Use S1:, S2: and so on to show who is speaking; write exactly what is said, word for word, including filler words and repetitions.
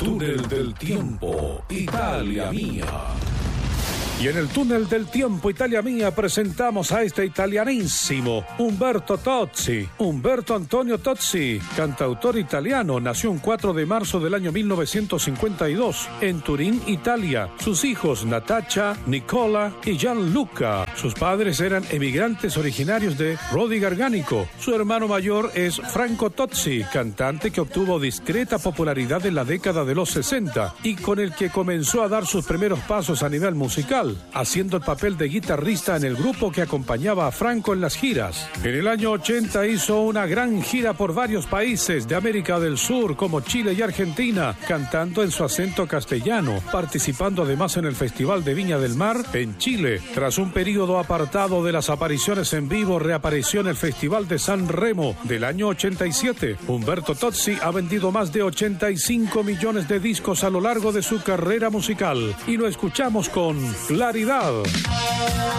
S1: túnel del tiempo, Italia Mía. Y en el túnel del tiempo, Italia Mía, presentamos a este italianísimo Umberto Tozzi. Umberto Antonio Tozzi, cantautor italiano, nació un cuatro de marzo del año mil novecientos cincuenta y dos en Turín, Italia. Sus hijos, Natacha, Nicola y Gianluca. Sus padres eran emigrantes originarios de Rodi Garganico. Su hermano mayor es Franco Tozzi, cantante que obtuvo discreta popularidad en la década de los sesenta y con el que comenzó a dar sus primeros pasos a nivel musical, haciendo el papel de guitarrista en el grupo que acompañaba a Franco en las giras. En el año ochenta hizo una gran gira por varios países de América del Sur como Chile y Argentina, cantando en su acento castellano, participando además en el Festival de Viña del Mar en Chile. Tras un periodo apartado de las apariciones en vivo, reapareció en el Festival de San Remo del año ochenta y siete. Umberto Tozzi ha vendido más de ochenta y cinco millones de discos a lo largo de su carrera musical y lo escuchamos con Claridad.